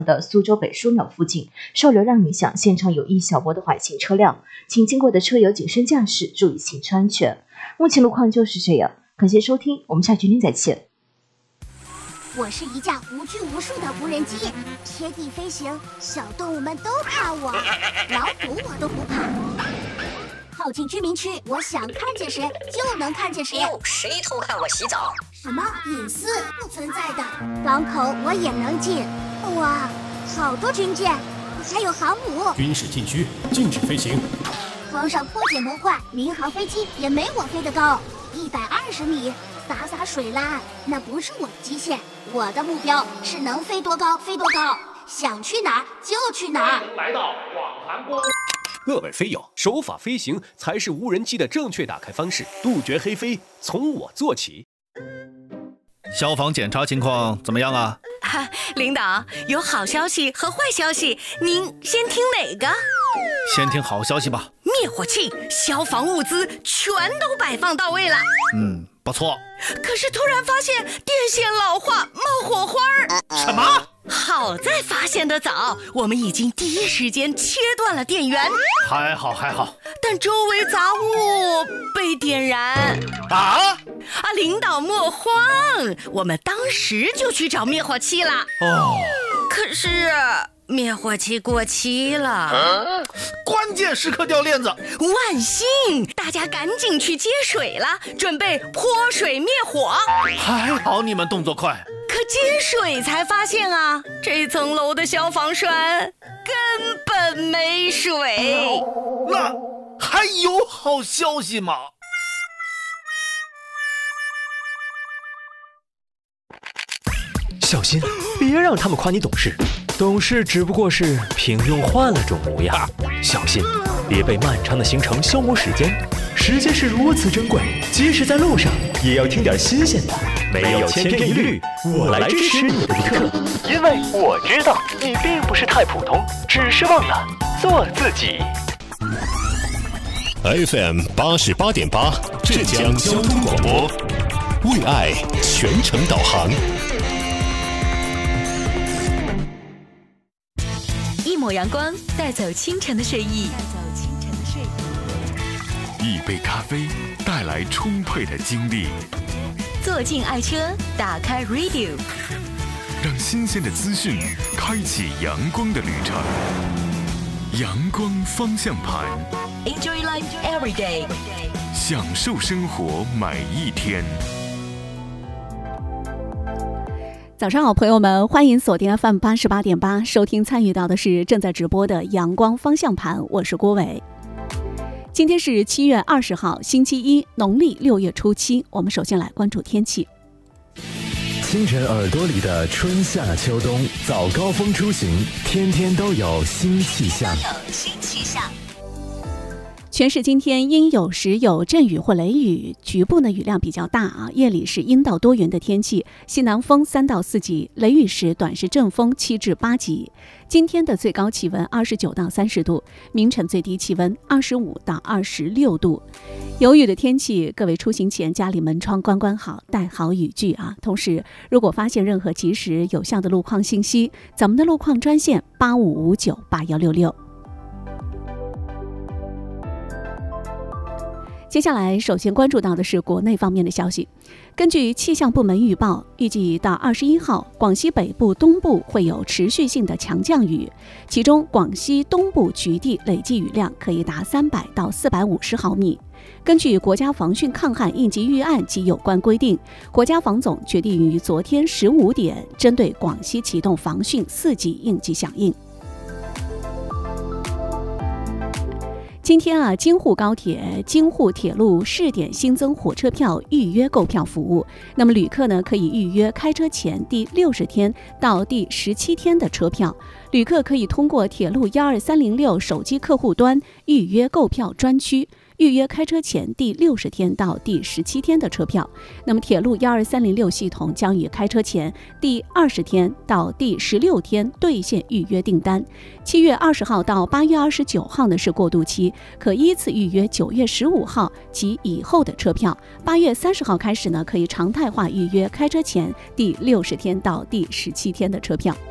的苏州北枢纽附近，受流量影响，现场有一小波的缓行车辆，请经过的车友谨慎驾驶，注意行车安全。目前路况就是这样，感谢收听，我们下期再见。 我是一架无拘无束的无人机，贴地飞行，小动物们都怕我，老虎我都不怕。靠近居民区，我想看见谁就能看见谁。 哟，谁偷看我洗澡？ 什么隐私不存在的？港口我也能进。哇，好多军舰，还有航母。 军事禁区，禁止飞行。 皇上颇解谋快，民航飞机也没我飞得高，120米，洒水啦，那不是我的极限。我的目标是能飞多高飞多高，想去哪儿就去哪儿。 来到广寒宫。 各位飞友，守法飞行才是无人机的正确打开方式，杜绝黑飞，从我做起。 消防检查情况怎么样啊？ 领导，有好消息和坏消息，您先听哪个？ 先听好消息吧。 灭火器、消防物资全都摆放到位了。 不错。 可是突然发现电线老化，冒火花儿。 什么？ 好在发现得早，我们已经第一时间切断了电源。 还好。 但周围杂物被点燃。领导莫慌，我们当时就去找灭火器了。可是灭火器过期了， 关键时刻掉链子。 万幸，大家赶紧去接水了，准备泼水灭火。 还好你们动作快。 可接水才发现啊，这层楼的消防栓根本没水。 那还有好消息吗？ 小心，别让他们夸你懂事，懂事只不过是平庸换了种模样。小心，别被漫长的行程消磨时间，时间是如此珍贵，即使在路上也要听点新鲜的。没有千篇一律，我来支持你的旅客，因为我知道你并不是太普通，只是忘了做自己。 FM 88.8，浙江交通广播，为爱全程导航。 一抹阳光，带走清晨的睡意。 一杯咖啡，带来充沛的精力。 坐进爱车，打开 Radio， 让新鲜的资讯开启阳光的旅程。阳光方向盘 ，Enjoy life every day， 享受生活每一天。 早上好，朋友们，欢迎锁定 FM 88.8，收听参与到的是正在直播的阳光方向盘，我是郭伟。今天是7月20号，星期一，农历6月初7。我们首先来关注天气。 清晨耳朵里的春夏秋冬，早高峰出行，天天都有新气象。 全市今天阴有时有阵雨或雷雨，局部呢雨量比较大啊。夜里是阴到多云的天气，西南风3到4级，雷雨时短时阵风7至8级。今天的最高气温29到30度，明晨最低气温25到26度。有雨的天气，各位出行前家里门窗关好，带好雨具啊。同时，如果发现任何及时有效的路况信息，咱们的路况专线85598166。接下来首先关注到的是国内方面的消息。根据气象部门预报，预计到21号，广西北部、东部会有持续性的强降雨，其中广西东部局地累计雨量可以达300到450毫米。根据国家防汛抗旱应急预案及有关规定，国家防总决定于昨天15点针对广西启动防汛4级应急响应。今天京沪高铁、京沪铁路试点新增火车票预约购票服务。那么旅客呢可以预约开车前第60天到第17天的车票。旅客可以通过铁路12306手机客户端预约购票专区，预约开车前第60天到第17天的车票。那么铁路12306系统将于开车前第20天到第16天兑现预约订单。7月20号到8月29号呢是过渡期，可依次预约9月15号及以后的车票。8月30号开始呢可以常态化预约开车前第60天到第17天的车票。